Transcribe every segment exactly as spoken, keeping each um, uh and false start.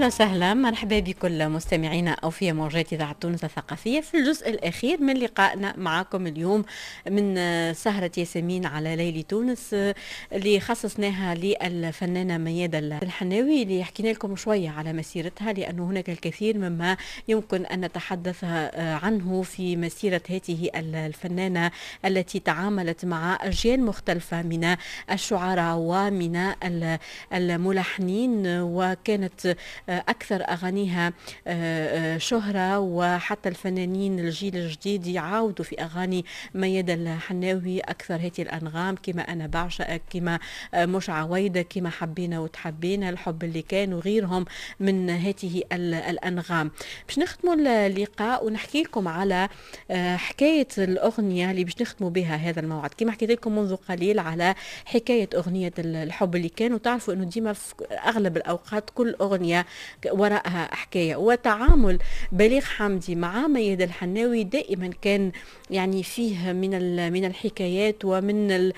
أهلا وسهلا، مرحبا بكل مستمعينا أوفياء موجات إذاعة تونس الثقافية في الجزء الأخير من لقائنا معكم اليوم من سهرة ياسمين على ليلي تونس اللي خصصناها للفنانة ميادة الحناوي اللي حكينا لكم شوية على مسيرتها، لأنه هناك الكثير مما يمكن أن نتحدث عنه في مسيرة هذه الفنانة التي تعاملت مع أجيال مختلفة من الشعراء ومن الملحنين، وكانت أكثر أغانيها شهرة، وحتى الفنانين الجيل الجديد يعاودوا في أغاني ميادة الحناوي أكثر هذه الأنغام، كما أنا بعشقك، كما مش عويدة، كما حبينا وتحبينا، الحب اللي كان، وغيرهم من هذه الأنغام. باش نختموا اللقاء ونحكي لكم على حكاية الأغنية اللي باش نختموا بها هذا الموعد. كما حكيت لكم منذ قليل على حكاية أغنية الحب اللي كان، وتعرفوا أنه ديما في أغلب الأوقات كل أغنية وراءها حكاية، وتعامل بليغ حمدي مع ميادة الحناوي دائما كان يعني فيه من من الحكايات ومن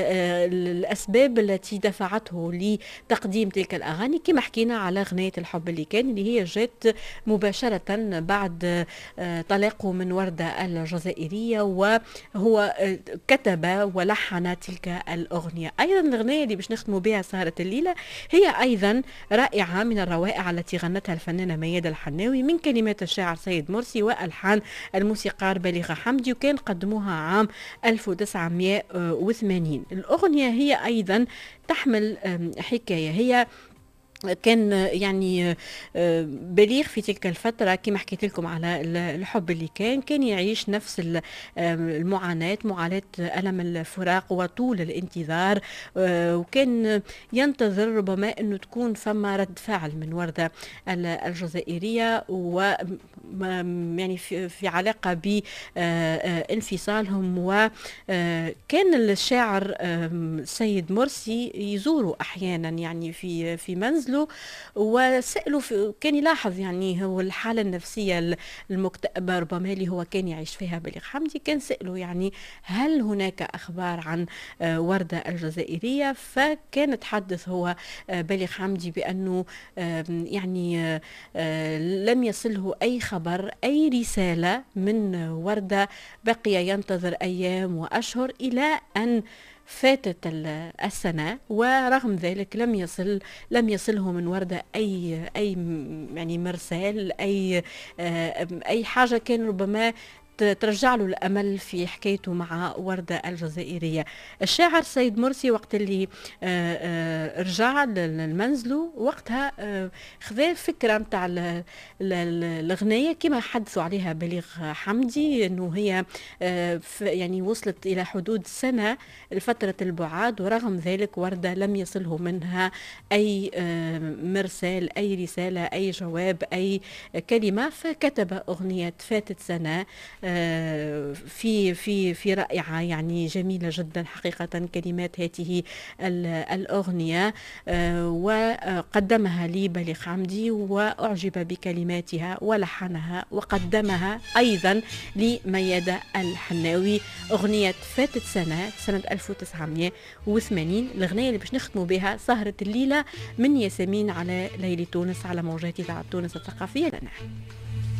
الأسباب التي دفعته لتقديم تلك الأغاني. كما حكينا على أغنية الحب اللي كان، اللي هي جات مباشرة بعد طلاقه من وردة الجزائرية، وهو كتب ولحن تلك الأغنية. أيضا الأغنية اللي باش نختموا بها سهرة الليلة هي أيضا رائعة من الروائع التي غنتها الفنانة ميادة الحناوي من كلمات الشاعر سيد مرسي وألحان الموسيقار بليغ حمدي، وكان قدموها عام ألف وتسعمائة وثمانين. الأغنية هي أيضا تحمل حكاية. هي كان يعني بليغ في تلك الفترة كما حكيت لكم على الحب اللي كان كان يعيش نفس المعاناة، معاناة ألم الفراق وطول الانتظار، وكان ينتظر ربما أنه تكون فما رد فعل من وردة الجزائرية، و يعني في, في علاقة بانفصالهم. وكان الشاعر سيد مرسي يزوره أحيانا يعني في في منزل، وسأله كان يلاحظ يعني هو الحالة النفسية المكتئبة ربما اللي هو كان يعيش فيها بليغ حمدي. كان سأله يعني هل هناك أخبار عن وردة الجزائرية، فكان تحدث هو بليغ حمدي بأنه يعني لم يصله أي خبر، أي رسالة من وردة، بقي ينتظر أيام وأشهر إلى أن فاتت السنة، ورغم ذلك لم يصل لم يصله من وردة أي أي يعني مرسال، أي أي حاجة كان ربما ترجع له الأمل في حكايته مع وردة الجزائرية. الشاعر سيد مرسي وقت اللي رجع لمنزله وقتها خذا فكرة متاع الأغنية كما حدثوا عليها بليغ حمدي، أنه هي يعني وصلت إلى حدود سنة لفترة البعاد، ورغم ذلك وردة لم يصله منها أي مرسال، أي رسالة، أي جواب، أي كلمة. فكتب أغنية فاتت سنة في في في رائعة يعني جميلة جدا حقيقة كلمات هذه الأغنية، وقدمها لي بليغ حمدي وأعجب بكلماتها ولحنها وقدمها أيضا لميادة الحناوي. أغنية فاتت سنة سنة ألف وتسعمائة وثمانين، الأغنية اللي باش نختموا بها سهرة الليلة من ياسمين على ليلي تونس على موجات إذاعة تونس الثقافية لنا.